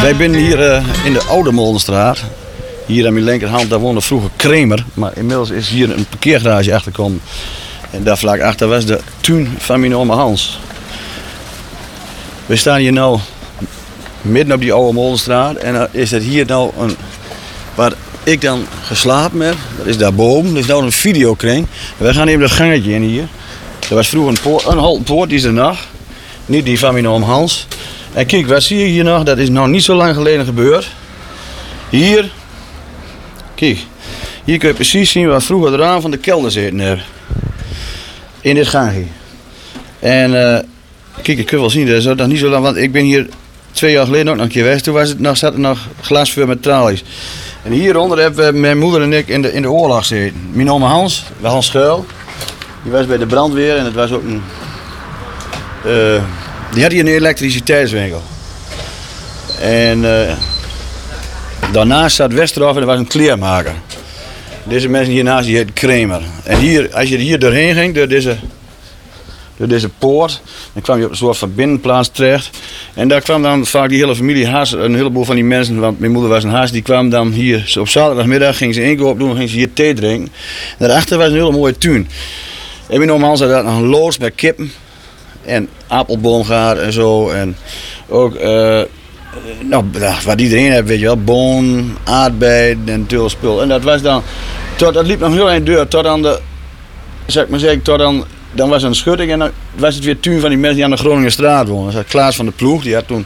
Wij zijn hier in de Oude Molenstraat. Hier aan mijn linkerhand, daar woonde vroeger Kremer. Maar inmiddels is hier een parkeergarage achtergekomen. En daar vlak achter was de tuin van mijn oma Hans. We staan hier nou midden op die Oude Molenstraat. En dan is het hier nou waar ik dan geslapen heb. Dat is daarboven. Dat is nou een videokring. We gaan even dat gangetje in hier. Er was vroeger een houten poort, die is er nog. Niet die van mijn oma Hans. En kijk, wat zie je hier nog? Dat is nog niet zo lang geleden gebeurd. Hier. Kijk. Hier kun je precies zien waar vroeger de raam van de kelder zitten hebben. In dit gangje. En kijk, ik kan wel zien, dat is nog niet zo lang. Want ik ben hier 2 jaar geleden ook nog een keer geweest. Toen zat er nog glasvuur met tralies. En hieronder hebben mijn moeder en ik in de oorlog gezeten. Mijn oma Hans, Hans Schuil. Die was bij de brandweer en het was ook een... die had hier een elektriciteitswinkel. En daarnaast zat Westerhof en er was een kleermaker. Deze mensen hiernaast die heet Kremer. En hier, als je hier doorheen ging, door deze poort, dan kwam je op een soort van binnenplaats terecht. En daar kwam dan vaak die hele familie Haas, een heleboel van die mensen, want mijn moeder was een Haas, die kwam dan hier op zaterdagmiddag, ging ze inkoop doen, ging ze hier thee drinken. En daarachter was een hele mooie tuin. En mijn oma Hans had daar nog een loods met kippen en appelboomgaard en zo. En ook, wat iedereen heeft, weet je wel, boon, aardbei en tulspul. En dat was dan, dat liep nog heel eind deur, tot aan de, zeg ik maar zeggen, tot aan... Dan was er een schutting en dan was het weer tuin van die mensen die aan de Groningerstraat woonden. Dat was Klaas van de Ploeg, die had toen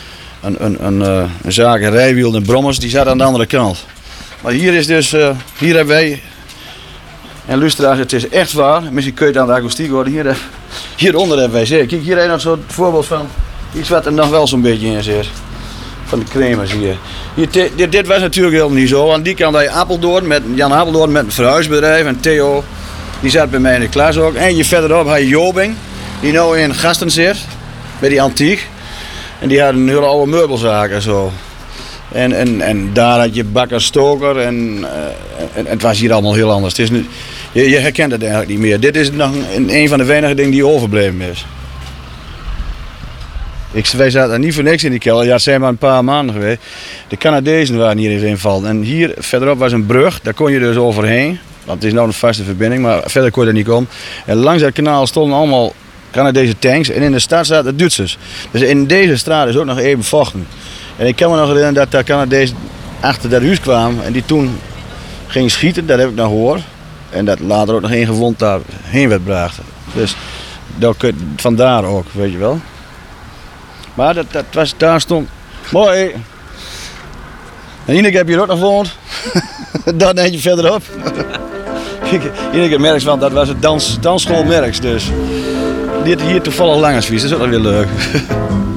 een zaak in Rijwiel en Brommers, die zat aan de andere kant. Maar hier is dus, hier hebben wij, en luisteraars, het is echt waar, misschien kun je het aan de akoestiek horen, hieronder hebben wij zeker. Kijk, hier heb je nog zo'n voorbeeld van iets wat er nog wel zo'n beetje in zit. Van de Kremers hier. Dit was natuurlijk helemaal niet zo, want die kant had je Apeldoorn, met Jan Apeldoorn met een verhuisbedrijf en Theo. Die zat bij mij in de klas ook. En je verderop had je Jobing, die nu in Gasten zit, bij die antiek. En die had een hele oude meubelzaak en zo. En daar had je Bakker Stoker en het was hier allemaal heel anders. Het is nu, je herkent het eigenlijk niet meer. Dit is nog een van de weinige dingen die overbleven is. Wij zaten niet voor niks in die kelder. Ja, het zijn maar een paar maanden geweest. De Canadezen waren hier eens invallen. En hier verderop was een brug, daar kon je dus overheen. Want het is nou een vaste verbinding, maar verder kon je er niet komen. En langs dat kanaal stonden allemaal Canadese tanks en in de stad zaten de Duitsers. Dus in deze straat is ook nog even vochten. En ik kan me nog herinneren dat de Canadezen achter dat huis kwamen en die toen gingen schieten, dat heb ik nog gehoord. En dat later ook nog één gewond daarheen werd gebracht. Dus vandaar ook, weet je wel. Maar daar stond... Mooi! En Ineke heb je ook nog gewoond. Dan eentje verderop. Ineke Merks, want dat was het dansschool Merks. Dus die had hier toevallig Langersvies, dat is ook nog weer leuk.